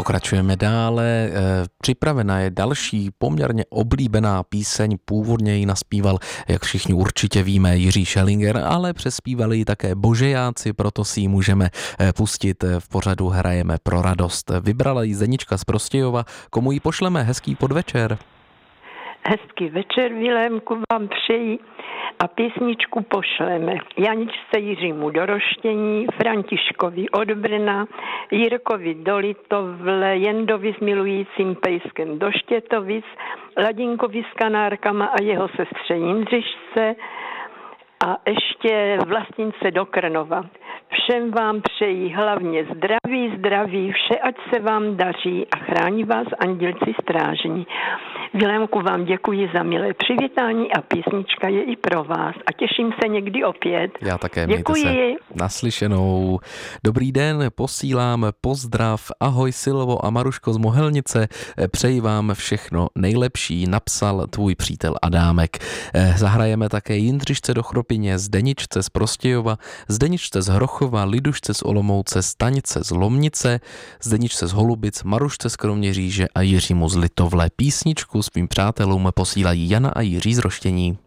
Pokračujeme dále. Připravena je další poměrně oblíbená píseň. Původně ji naspíval, jak všichni určitě víme, Jiří Schellinger, ale přespívali ji také Božejáci, proto si ji můžeme pustit v pořadu Hrajeme pro radost. Vybrala ji Zenička z Prostějova. Komu ji pošleme? Hezký podvečer. Hezký večer, Vilémku, vám přeji a písničku pošleme Janičce Jiřímu do Roštění, Františkovi od Brna, Jirkovi do Litovle, Jendovi s milujícím pejskem do Štětovic, Ladinkovi s kanárkama a jeho sestře Jindřišce a ještě Vlastince do Krnova. Všem vám přeji hlavně zdraví, vše ať se vám daří a chrání vás andělci strážní. Vilémku, vám děkuji za milé přivítání a písnička je i pro vás a těším se někdy opět. Já také, děkuji. Mějte se naslyšenou. Dobrý den, posílám pozdrav. Ahoj Silvo a Maruško z Mohelnice, přeji vám všechno nejlepší, napsal tvůj přítel Adámek. Zahrajeme také Jindřišce do Chropyně, Zdeničce z Prostějova, Zdeničce z Hrochova, Lidušce z Olomouce, Staňce z Lomnice, Zdeničce z Holubic, Marušce z Kroměříže a Jiřímu z Litovle. Písničku svým přátelům posílají Jana a Jiří z Roštění.